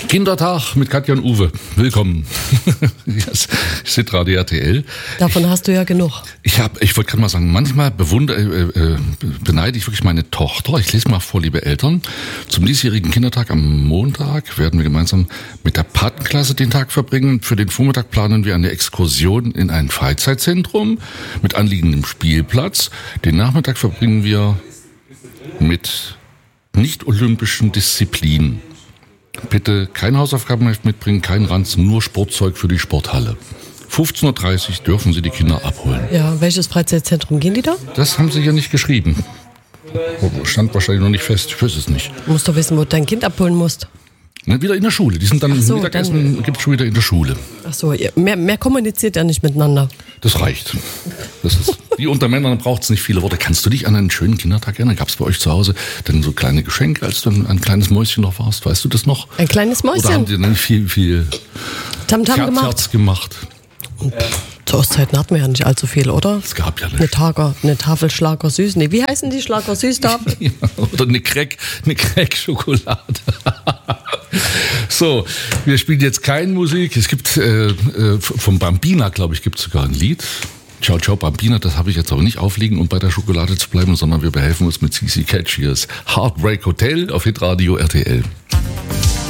Kindertag mit Katja und Uwe. Willkommen. Yes. Radio RTL. Davon hast du ja genug. Ich wollte gerade mal sagen, manchmal beneide ich wirklich meine Tochter. Ich lese mal vor, liebe Eltern. Zum diesjährigen Kindertag am Montag werden wir gemeinsam mit der Patenklasse den Tag verbringen. Für den Vormittag planen wir eine Exkursion in ein Freizeitzentrum mit anliegendem Spielplatz. Den Nachmittag verbringen wir mit nicht-olympischen Disziplinen. Bitte keine Hausaufgaben mitbringen, kein Ranzen, nur Sportzeug für die Sporthalle. 15.30 Uhr dürfen Sie die Kinder abholen. Ja, welches Freizeitzentrum gehen die da? Das haben Sie ja nicht geschrieben. Stand wahrscheinlich noch nicht fest, ich weiß es nicht. Du musst doch wissen, wo du dein Kind abholen musst. Ne, wieder in der Schule. Die sind dann Mittagessen, gibt es schon wieder in der Schule. Ach so, mehr kommuniziert ja nicht miteinander. Das reicht. Das ist, wie unter Männern braucht es nicht viele Worte. Kannst du dich an einen schönen Kindertag erinnern? Gab es bei euch zu Hause denn so kleine Geschenke, als du ein kleines Mäuschen noch warst? Weißt du das noch? Ein kleines Mäuschen? Oder haben die dann viel Tamtam gemacht? Zur Ostzeiten hatten wir ja nicht allzu viel, oder? Es gab ja nicht. Eine Tafel Schlager Süß. Nee, wie heißen die Schlager Süß-Tafel? Ja, oder eine Crack-Schokolade. So, wir spielen jetzt keine Musik. Es gibt vom Bambina, glaube ich, gibt es sogar ein Lied. Ciao, ciao, Bambina. Das habe ich jetzt aber nicht aufliegen, um bei der Schokolade zu bleiben, sondern wir behelfen uns mit CC Catch. Hier ist Heartbreak Hotel auf Hitradio RTL.